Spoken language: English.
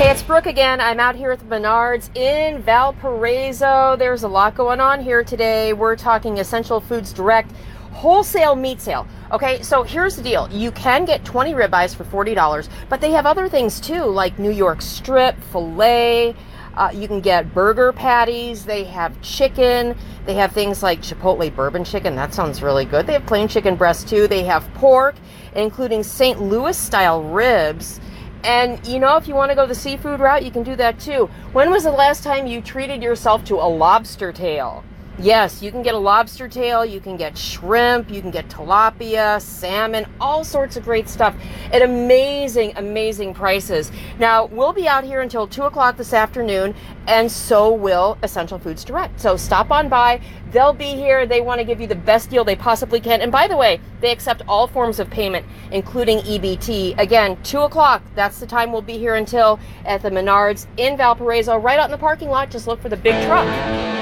Hey, it's Brooke again. I'm out here at the Menards in Valparaiso. There's a lot going on here today. We're talking Essential Foods Direct wholesale meat sale. Okay, so here's the deal. You can get 20 ribeyes for $40, but they have other things too, like New York strip, filet. You can get burger patties. They have chicken. They have things like Chipotle bourbon chicken. That sounds really good. They have plain chicken breast too. They have pork, including St. Louis style ribs. And you know, if you want to go the seafood route, you can do that too. When was the last time you treated yourself to a lobster tail? Yes, you can get a lobster tail, you can get shrimp, you can get tilapia, salmon, all sorts of great stuff at amazing, amazing prices. Now, we'll be out here until 2 o'clock this afternoon, and so will Essential Foods Direct. So stop on by. They'll be here. They want to give you the best deal they possibly can. And by the way, they accept all forms of payment, including EBT. Again, 2 o'clock, that's the time we'll be here until at the Menards in Valparaiso, right out in the parking lot. Just look for the big truck.